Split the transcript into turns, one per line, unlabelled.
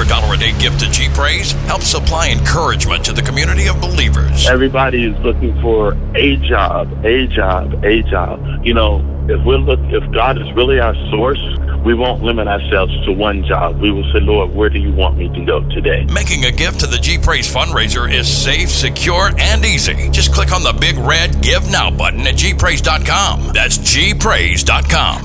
Your $1 a day gift to G-Praise helps supply encouragement to the community of believers.
Everybody is looking for a job. You know, if God is really our source, we won't limit ourselves to one job. We will say, Lord, where do you want me to go today?
Making a gift to the G-Praise fundraiser is safe, secure, and easy. Just click on the big red Give Now button at gpraise.com. That's gpraise.com.